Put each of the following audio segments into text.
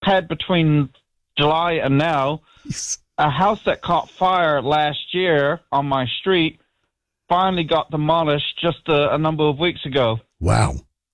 had between July and now, a house that caught fire last year on my street finally got demolished just a number of weeks ago. Wow.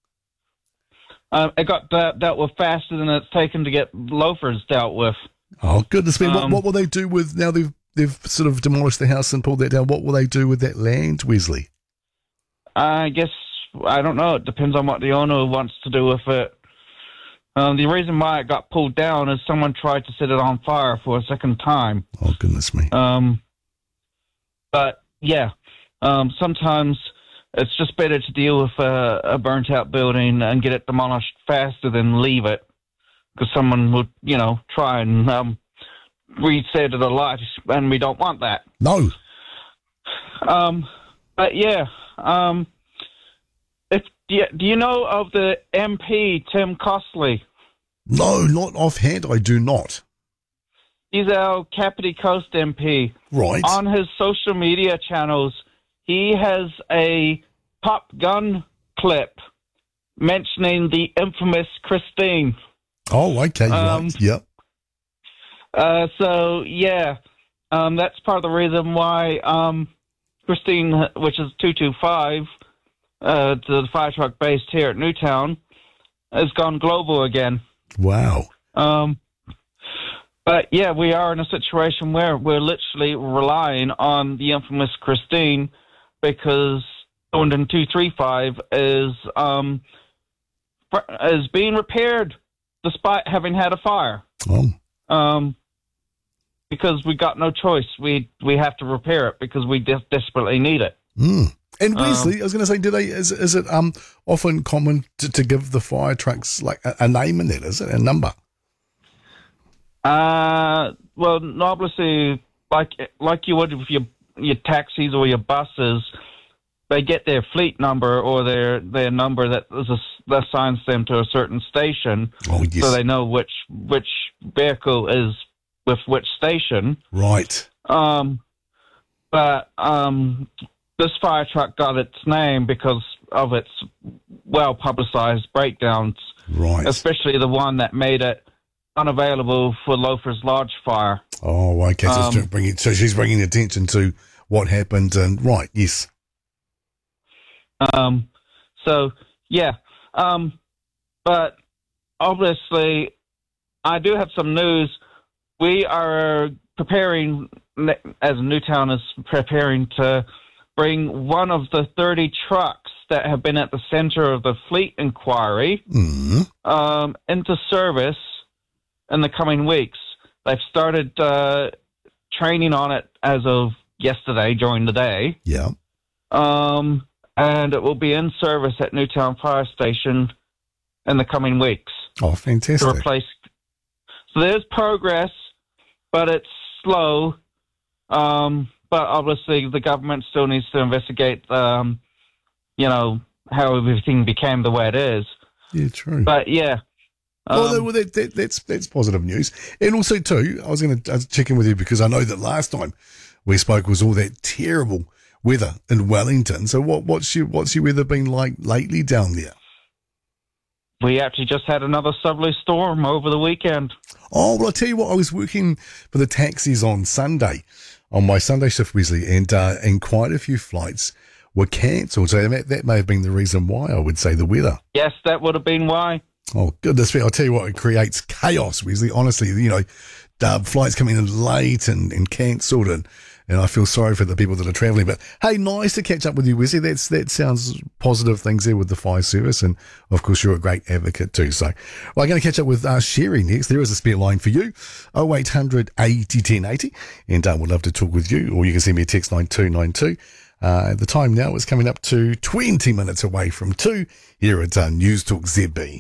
It got dealt with faster than it's taken to get loafers dealt with. Oh, goodness me. What will they do with, now they've sort of demolished the house and pulled that down, what will they do with that land, Wesley? I guess, I don't know. It depends on what the owner wants to do with it. The reason why it got pulled down is someone tried to set it on fire for a second time. Oh, goodness me. But, yeah, sometimes it's just better to deal with a burnt-out building and get it demolished faster than leave it, because someone would, try and reset it alive, and we don't want that. No. But, yeah, do you know of the MP, Tim Costley? No, not offhand, I do not. He's our Kapiti Coast MP. Right. On his social media channels, he has a Top Gun clip mentioning the infamous Christine. Oh, okay, right, yep. So, yeah, that's part of the reason why Christine, which is 225, the fire truck based here at Newtown, has gone global again. Wow. But, yeah, we are in a situation where we're literally relying on the infamous Christine because Thorndon 235 is being repaired despite having had a fire. Oh. Because we got no choice. We have to repair it because we desperately need it. Mm. And Wesley, I was going to say, is it often common to give the fire trucks like a name in that? Is it a number? Well, obviously, like you would with your taxis or your buses, they get their fleet number or their number that assigns them to a certain station. Oh, yes. So they know which vehicle is with which station. Right. But this fire truck got its name because of its well-publicized breakdowns. Right. Especially the one that made it unavailable for Loafers Lodge fire. Oh, okay. So she's bringing attention to what happened. And right, yes. So yeah. But obviously, I do have some news. We are preparing, as Newtown is preparing to bring one of the 30 trucks that have been at the center of the fleet inquiry into service in the coming weeks. They've started training on it as of yesterday during the day. Yeah. And it will be in service at Newtown Fire Station in the coming weeks. Oh, fantastic. To replace. So there's progress, but it's slow. But obviously the government still needs to investigate, how everything became the way it is. Yeah, true. But yeah. That's positive news. And also, too, I was going to check in with you because I know that last time we spoke was all that terrible weather in Wellington. So what's your weather been like lately down there? We actually just had another southerly storm over the weekend. Oh, well, I tell you what, I was working for the taxis on Sunday, on my Sunday shift, Wesley, and quite a few flights were cancelled. So that may have been the reason why, I would say, the weather. Yes, that would have been why. Oh, goodness me. I'll tell you what, it creates chaos, Wesley. Honestly, flights coming in late and cancelled, and I feel sorry for the people that are travelling. But, hey, nice to catch up with you, Wesley. That sounds positive things there with the fire service, and, of course, you're a great advocate too. So, I'm going to catch up with Sherry next. There is a spare line for you, 0800 80 1080, and we'd love to talk with you, or you can send me a text 9292. The time now is coming up to 20 minutes away from 2 here at News Talk ZB.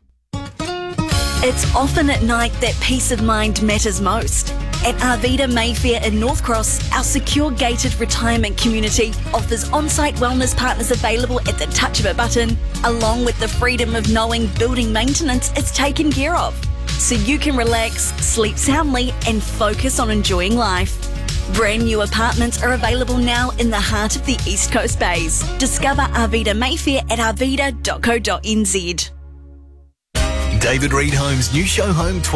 It's often at night that peace of mind matters most. At Arvida Mayfair in North Cross, our secure gated retirement community offers on-site wellness partners available at the touch of a button, along with the freedom of knowing building maintenance is taken care of. So you can relax, sleep soundly and focus on enjoying life. Brand new apartments are available now in the heart of the East Coast Bays. Discover Arvida Mayfair at arvida.co.nz. David Reed Homes' new show home